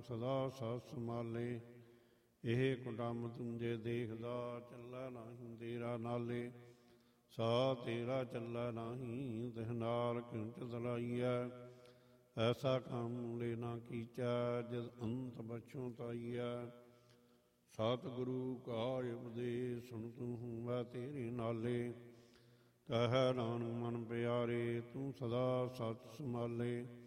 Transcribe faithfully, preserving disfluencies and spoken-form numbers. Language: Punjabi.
ਸਦਾ ਸਤ ਸੰਭਾਲੇ। ਇਹ ਕੁਟੰਬ ਤੁੰਜੇ ਦੇਖਦਾ, ਚੱਲੈ ਨਾਹੀਂ ਤੇਰਾ ਨਾਲੇ। ਸਾ ਤੇਰਾ ਚੱਲੈ ਨਾਹੀਂ, ਤਿਹ ਨਾਲ ਕਿਉ ਚਤਲਾਈਐ। ਐਸਾ ਕੰਮ ਲੈ ਨਾ ਕੀਚੈ, ਜਦ ਅੰਤ ਬਛੋਂ ਤਾਈਐ। ਸਤਿਗੁਰੂ ਕਾ ਉਪਦੇਸ਼ ਸੁਣ ਤੂੰ ਮੈਂ ਤੇਰੇ ਨਾਲੇ। ਕਹਿ ਨਾਨਕ ਮਨ ਪਿਆਰੇ, ਤੂੰ ਸਦਾ ਸੱਚ ਸੰਭਾਲੇ।